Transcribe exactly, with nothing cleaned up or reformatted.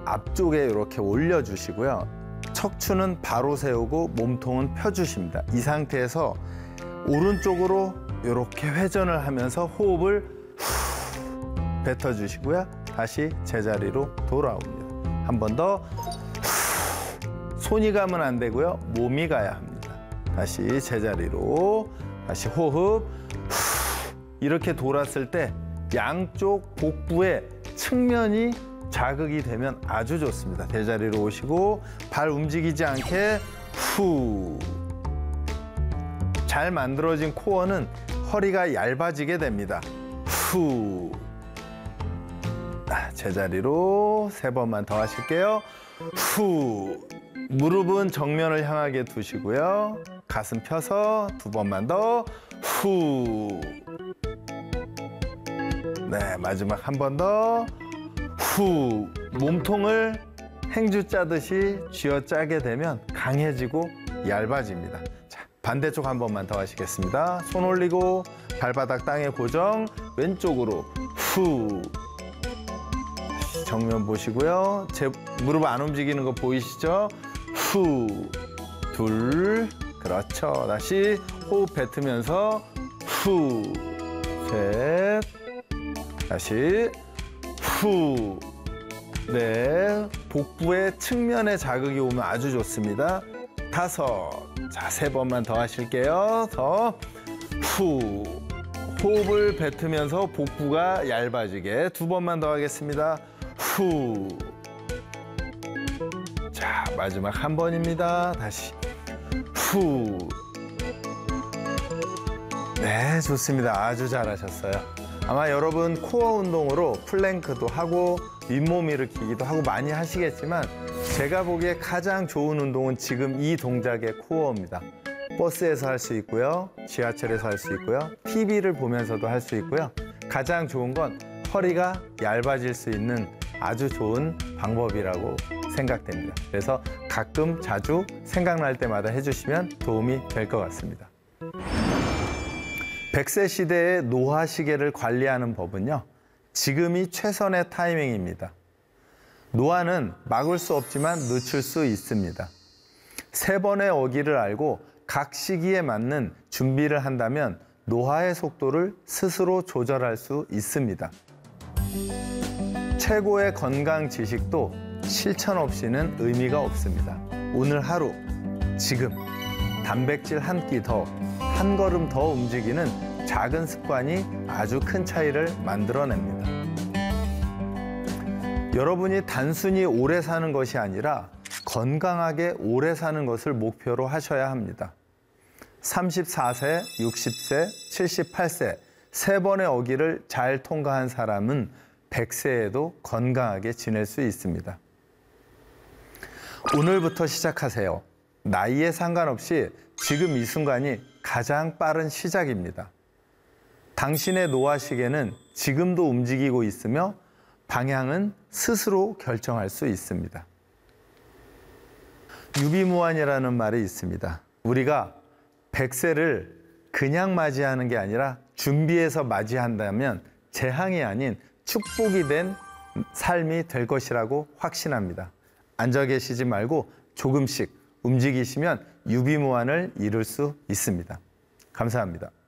앞쪽에 이렇게 올려주시고요. 척추는 바로 세우고 몸통은 펴주십니다. 이 상태에서 오른쪽으로 이렇게 회전을 하면서 호흡을 후 뱉어주시고요. 다시 제자리로 돌아옵니다. 한 번 더. 손이 가면 안 되고요. 몸이 가야 합니다. 다시 제자리로. 다시 호흡. 이렇게 돌았을 때 양쪽 복부의 측면이 자극이 되면 아주 좋습니다. 제자리로 오시고 발 움직이지 않게 후. 잘 만들어진 코어는 허리가 얇아지게 됩니다. 후. 제자리로 세 번만 더 하실게요. 후. 무릎은 정면을 향하게 두시고요. 가슴 펴서 두 번만 더. 후. 네, 마지막 한 번 더. 후. 몸통을 행주 짜듯이 쥐어짜게 되면 강해지고 얇아집니다. 자, 반대쪽 한 번만 더 하시겠습니다. 손 올리고 발바닥 땅에 고정. 왼쪽으로 후. 정면 보시고요. 제 무릎 안 움직이는 거 보이시죠? 후. 둘. 그렇죠. 다시 호흡 뱉으면서 후. 셋. 다시 후. 네. 복부의 측면에 자극이 오면 아주 좋습니다. 다섯. 자, 세 번만 더 하실게요. 더. 후. 호흡을 뱉으면서 복부가 얇아지게 두 번만 더 하겠습니다. 후. 자, 마지막 한 번입니다. 다시. 후. 네, 좋습니다. 아주 잘하셨어요. 아마 여러분 코어 운동으로 플랭크도 하고 윗몸 일으키기도 하고 많이 하시겠지만 제가 보기에 가장 좋은 운동은 지금 이 동작의 코어입니다. 버스에서 할 수 있고요. 지하철에서 할 수 있고요. 티비를 보면서도 할 수 있고요. 가장 좋은 건 허리가 얇아질 수 있는 아주 좋은 방법이라고 생각됩니다. 그래서 가끔 자주 생각날 때마다 해주시면 도움이 될 것 같습니다. 백 세 시대의 노화 시계를 관리하는 법은요. 지금이 최선의 타이밍입니다. 노화는 막을 수 없지만 늦출 수 있습니다. 세 번의 어기를 알고 각 시기에 맞는 준비를 한다면 노화의 속도를 스스로 조절할 수 있습니다. 최고의 건강 지식도 실천 없이는 의미가 없습니다. 오늘 하루, 지금 단백질 한 끼 더, 한 걸음 더 움직이는 작은 습관이 아주 큰 차이를 만들어냅니다. 여러분이 단순히 오래 사는 것이 아니라 건강하게 오래 사는 것을 목표로 하셔야 합니다. 삼십사 세, 육십 세, 칠십팔 세, 세 번의 어기를 잘 통과한 사람은 백 세에도 건강하게 지낼 수 있습니다. 오늘부터 시작하세요. 나이에 상관없이 지금 이 순간이 가장 빠른 시작입니다. 당신의 노화 시계는 지금도 움직이고 있으며 방향은 스스로 결정할 수 있습니다. 유비무환이라는 말이 있습니다. 우리가 백 세를 그냥 맞이하는 게 아니라 준비해서 맞이한다면 재앙이 아닌 축복이 된 삶이 될 것이라고 확신합니다. 앉아 계시지 말고 조금씩 움직이시면 유비무환을 이룰 수 있습니다. 감사합니다.